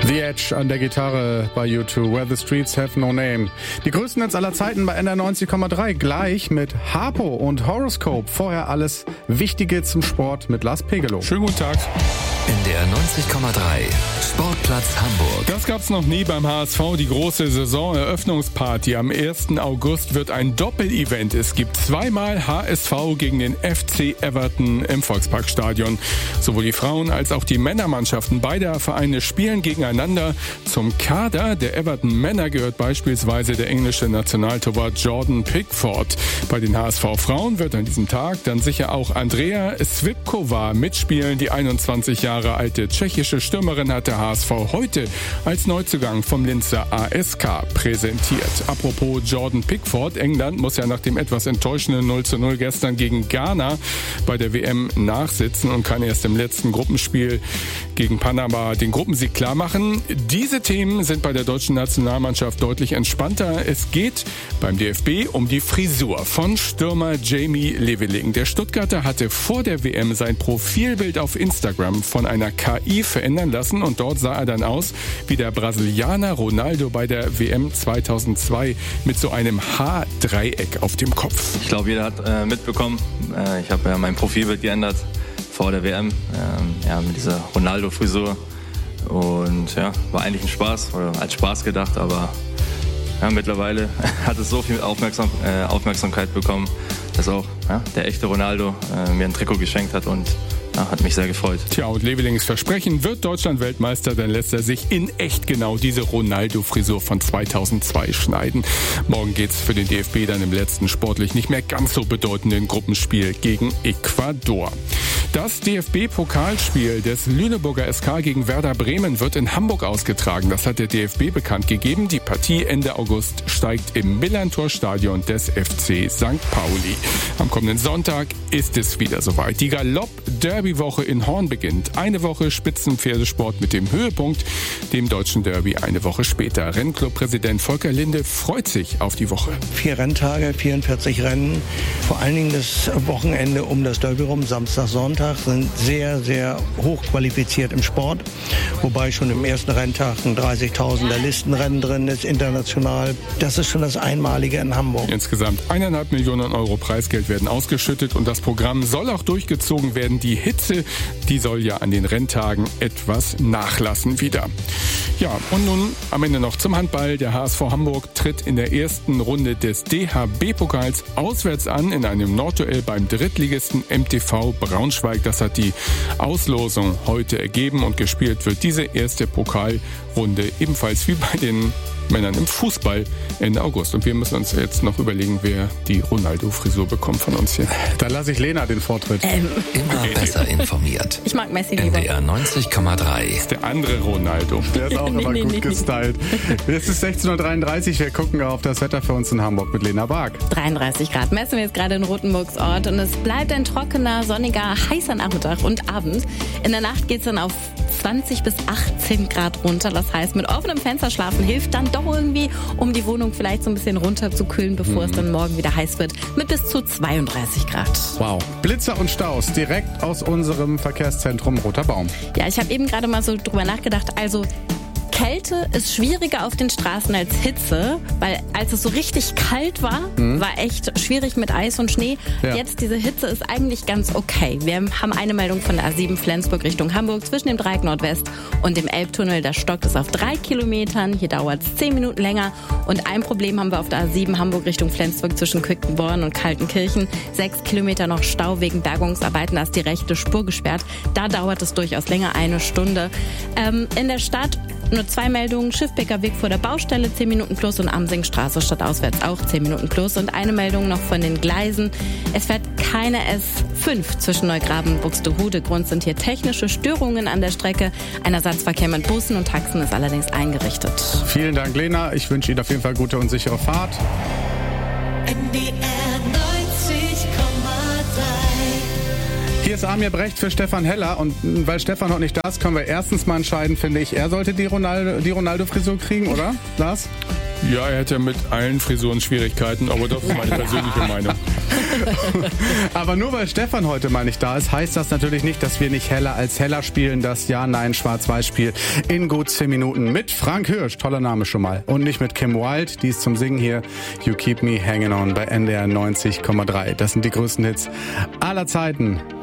The Edge an der Gitarre bei U2, Where the Streets Have No Name. Die größten Hits aller Zeiten bei NDR 90,3, gleich mit Harpo und Horoscope. Vorher alles Wichtige zum Sport mit Lars Pegelow. Schönen guten Tag. NDR 90,3, Sportplatz Hamburg. Das gab's noch nie beim HSV, die große Saisoneröffnungsparty. Am 1. August wird ein Doppel-Event. Es gibt zweimal HSV gegen den FC Everton im Volksparkstadion. Sowohl die Frauen- als auch die Männermannschaften beider Vereine spielen gegeneinander. Zum Kader der Everton-Männer gehört beispielsweise der englische Nationaltorwart Jordan Pickford. Bei den HSV-Frauen wird an diesem Tag dann sicher auch Andrea Svipkova mitspielen. Die 21 Jahre alte tschechische Stürmerin hat der HSV heute als Neuzugang vom Linzer ASK präsentiert. Apropos Jordan Pickford, England muss ja nach dem etwas enttäuschenden 0:0 gestern gegen Ghana bei der WM nachsitzen und kann erst im letzten Gruppenspiel gegen Panama den Gruppensieg klarmachen. Diese Themen sind bei der deutschen Nationalmannschaft deutlich entspannter. Es geht beim DFB um die Frisur von Stürmer Jamie Leveling. Der Stuttgarter hatte vor der WM sein Profilbild auf Instagram von einer KI verändern lassen und dort sah er dann aus wie der Brasilianer Ronaldo bei der WM 2002 mit so einem Haardreieck auf dem Kopf. Ich glaube, jeder hat mitbekommen, ich habe ja mein Profilbild geändert vor der WM, mit dieser Ronaldo-Frisur und ja, war eigentlich ein Spaß oder als Spaß gedacht, aber ja, mittlerweile hat es so viel Aufmerksamkeit bekommen, dass auch der echte Ronaldo mir ein Trikot geschenkt hat und hat mich sehr gefreut. Tja, und Levelings Versprechen, wird Deutschland Weltmeister, dann lässt er sich in echt genau diese Ronaldo-Frisur von 2002 schneiden. Morgen geht's für den DFB dann im letzten sportlich nicht mehr ganz so bedeutenden Gruppenspiel gegen Ecuador. Das DFB-Pokalspiel des Lüneburger SK gegen Werder Bremen wird in Hamburg ausgetragen. Das hat der DFB bekannt gegeben. Die Partie Ende August steigt im Millantor-Stadion des FC St. Pauli. Am kommenden Sonntag ist es wieder soweit. Die Galopp-Derby-Woche in Horn beginnt. Eine Woche Spitzenpferdesport mit dem Höhepunkt, dem deutschen Derby eine Woche später. Rennclub-Präsident Volker Linde freut sich auf die Woche. 4 Renntage, 44 Rennen. Vor allen Dingen das Wochenende um das Derby rum, Samstag, Sonntag, sind sehr, sehr hoch qualifiziert im Sport. Wobei schon im ersten Renntag ein 30.000er Listenrennen drin ist, international. Das ist schon das Einmalige in Hamburg. Insgesamt 1,5 Millionen Euro Preisgeld werden ausgeschüttet und das Programm soll auch durchgezogen werden. Die Hitze, die soll ja an den Renntagen etwas nachlassen wieder. Ja, und nun am Ende noch zum Handball. Der HSV Hamburg tritt in der ersten Runde des DHB-Pokals auswärts an in einem Nordduell beim Drittligisten MTV Braunschweig. Das hat die Auslosung heute ergeben und gespielt wird diese erste Pokalrunde ebenfalls wie bei den Männern im Fußball Ende August. Und wir müssen uns jetzt noch überlegen, wer die Ronaldo-Frisur bekommt von uns hier. Da lasse ich Lena den Vortritt. Immer besser informiert. Ich mag Messi lieber. NDR 90,3. Das ist der andere Ronaldo. Der ist auch immer gut gestylt. Es ist 16.33 Uhr. Wir gucken auf das Wetter für uns in Hamburg mit Lena Bark. 33 Grad messen wir jetzt gerade in Rothenburgsort und es bleibt ein trockener, sonniger, heißer Nachmittag und Abend. In der Nacht geht es dann auf 20 bis 18 Grad runter. Das heißt, mit offenem Fenster schlafen hilft dann doch irgendwie, um die Wohnung vielleicht so ein bisschen runterzukühlen, bevor es dann morgen wieder heiß wird, mit bis zu 32 Grad. Wow. Blitzer und Staus direkt aus unserem Verkehrszentrum Roter Baum. Ja, ich habe eben gerade mal so drüber nachgedacht, also Kälte ist schwieriger auf den Straßen als Hitze, weil als es so richtig kalt war, war echt schwierig mit Eis und Schnee. Ja. Jetzt diese Hitze ist eigentlich ganz okay. Wir haben eine Meldung von der A7 Flensburg Richtung Hamburg zwischen dem Dreieck Nordwest und dem Elbtunnel. Da stockt es auf 3 Kilometern. Hier dauert es 10 Minuten länger. Und ein Problem haben wir auf der A7 Hamburg Richtung Flensburg zwischen Quickborn und Kaltenkirchen. 6 Kilometer noch Stau wegen Bergungsarbeiten. Da ist die rechte Spur gesperrt. Da dauert es durchaus länger, 1 Stunde. In der Stadt nur 2 Meldungen. Schiffbecker Weg vor der Baustelle 10 Minuten plus und Amsingstraße stadtauswärts auch 10 Minuten plus. Und eine Meldung noch von den Gleisen. Es fährt keine S5 zwischen Neugraben und Buxtehude. Grund sind hier technische Störungen an der Strecke. Ein Ersatzverkehr mit Bussen und Taxen ist allerdings eingerichtet. Vielen Dank, Lena. Ich wünsche Ihnen auf jeden Fall gute und sichere Fahrt. NDR 90,3. Hier ist Amir Brecht für Stefan Heller und weil Stefan noch nicht da ist, können wir erstens mal entscheiden, finde ich, er sollte die Ronaldo-Frisur kriegen, oder, Lars? Ja, er hätte mit allen Frisuren Schwierigkeiten, aber das ist meine persönliche Meinung. Aber nur weil Stefan heute mal nicht da ist, heißt das natürlich nicht, dass wir nicht Heller als Heller spielen. Das Ja-Nein-Schwarz-Weiß-Spiel in gut 10 Minuten mit Frank Hirsch, toller Name schon mal. Und nicht mit Kim Wilde, die ist zum Singen hier. You Keep Me Hanging On bei NDR 90,3. Das sind die größten Hits aller Zeiten.